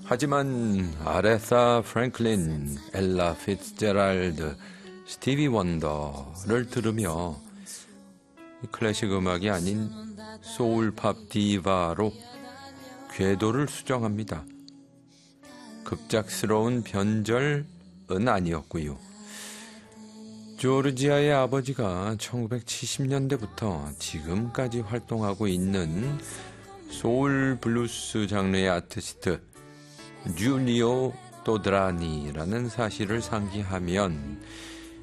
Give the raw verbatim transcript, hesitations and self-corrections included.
하지만 아레사 프랭클린, 엘라 피츠제랄드, 스티비 원더를 들으며 클래식 음악이 아닌 소울팝 디바로 궤도를 수정합니다. 급작스러운 변절은 아니었고요. 조르지아의 아버지가 천구백칠십 년대부터 지금까지 활동하고 있는 소울 블루스 장르의 아티스트 주니오 또드라니라는 사실을 상기하면